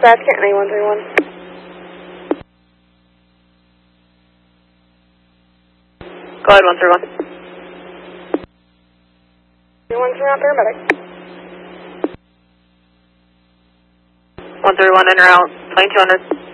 dispatch, Canton 8131. Go ahead, 131. 131, paramedic. 131, in or out, 2200.